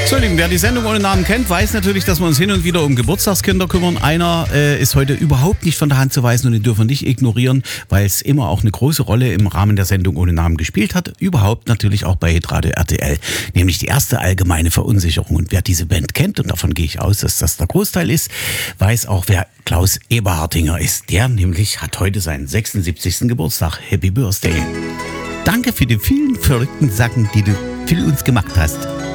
So, Lieben, wer die Sendung ohne Namen kennt, weiß natürlich, dass wir uns hin und wieder um Geburtstagskinder kümmern. Einer ist heute überhaupt nicht von der Hand zu weisen und den dürfen wir nicht ignorieren, weil es immer auch eine große Rolle im Rahmen der Sendung ohne Namen gespielt hat. Überhaupt natürlich auch bei Hitradio RTL, nämlich die erste allgemeine Verunsicherung. Und wer diese Band kennt, und davon gehe ich aus, dass das der Großteil ist, weiß auch, wer Klaus Eberhardinger ist. Der nämlich hat heute seinen 76. Geburtstag. Happy Birthday. Danke für die vielen verrückten Sachen, die du für uns gemacht hast.